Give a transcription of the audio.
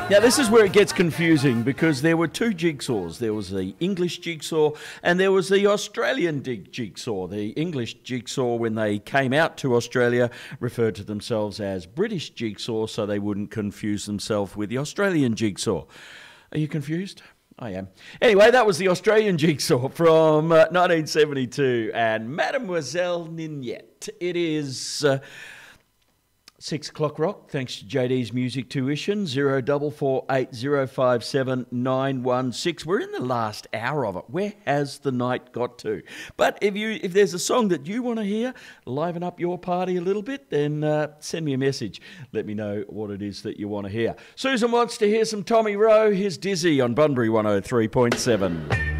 Now, this is where it gets confusing because there were two jigsaws. There was the English jigsaw and there was the Australian jigsaw. The English jigsaw, when they came out to Australia, referred to themselves as British jigsaw so they wouldn't confuse themselves with the Australian jigsaw. Are you confused? I am. Anyway, that was the Australian jigsaw from 1972 and Mademoiselle Ninette. It is 6 o'clock rock, thanks to JD's Music Tuition, 0448057916. We're in the last hour of it. Where has the night got to? But if there's a song that you want to hear, liven up your party a little bit, then send me a message. Let me know what it is that you want to hear. Susan wants to hear some Tommy Rowe. Here's Dizzy on Bunbury 103.7.